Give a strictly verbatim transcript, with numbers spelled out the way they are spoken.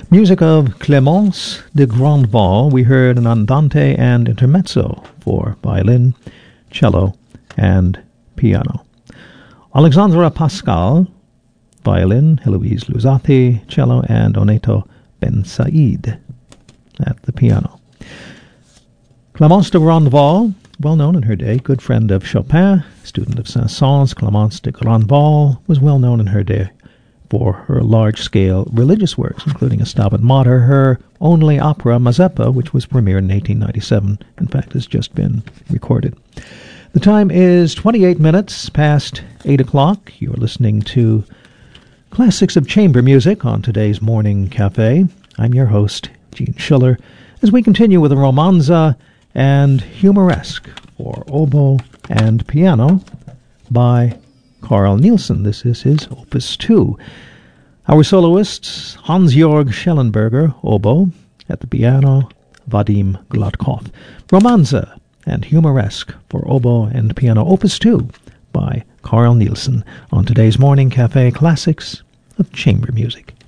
Music of Clémence de Grandval, we heard an andante and intermezzo for violin, cello, and piano. Alexandra Pascal, violin, Heloise Luzzati, cello, and Oneto Ben Said at the piano. Clémence de Grandval, well known in her day, good friend of Chopin, student of Saint-Saëns, Clémence de Grandval was well known in her day for her large-scale religious works, including a Stabat Mater, her only opera, Mazeppa, which was premiered in eighteen ninety-seven, in fact, has just been recorded. The time is twenty-eight minutes past eight o'clock. You're listening to Classics of Chamber Music on today's Morning Cafe. I'm your host, Gene Schiller, as we continue with a romanza and humoresque for oboe and piano by Carl Nielsen. This is his Opus two. Our soloists, Hans-Georg Schellenberger, oboe, at the piano, Vadim Gladkov. Romanza and humoresque for oboe and piano, Opus two by Carl Nielsen on today's Morning Cafe Classics of Chamber Music.